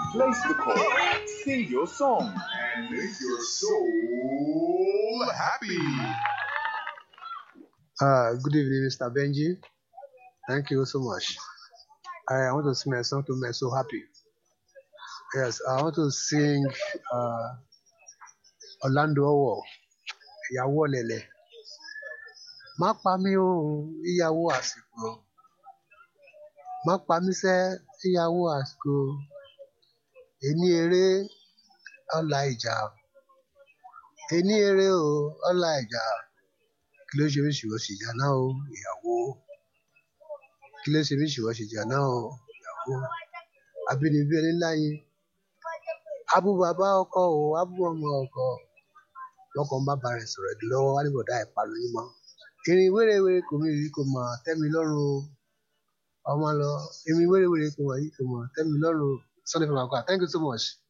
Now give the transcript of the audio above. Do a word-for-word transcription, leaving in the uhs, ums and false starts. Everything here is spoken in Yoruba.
Place the call, sing your song, and make your soul happy. Uh, good evening, Mister Benji. Thank you so much. I want to sing a song to make so happy. Yes, I want to sing uh, Orlando Owo, Ìyàwó Ọ̀lẹ̀lẹ̀. Má pa mí o, ìyàwó àsìkò. Má pa mí sẹ́, ìyàwó àsìkò. Ení eré, ọ̀la ìjà. Ení eré o, ọ̀la ìjà. Kí ló ṣe mí ṣìwọ́ ṣìjà náà o, ìyàwó. Kí ló ṣe mí ṣìwọ́ ṣìjà náà o, ìyàwó. Abínibí ẹni láyé. Abú bàbá ọkọ o, abú ọmọ ọkọ. Lọ́kàn bá ba rẹ̀ sọ̀rọ̀ ẹ̀dùn lọ́wọ́, wá ní bọ̀dá ẹ̀ pariwo yín mọ́. Irin wérewère kò mí rí kò mọ̀ tẹ́mi lọ́rùn o. Ọmọ lọ. Irin wérewère kò mọ̀ yìí kò mọ̀ tẹ́mi lọ́rùn o. Sunday from Accra. Thank you so much.